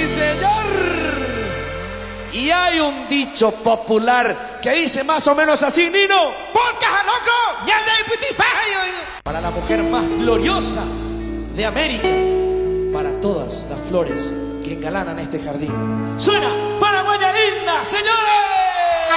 sí señor. Y hay un dicho popular que dice más o menos así, Nino. Para la mujer más gloriosa de América, para todas las flores que engalanan este jardín. Suena Paraguaya linda, señores.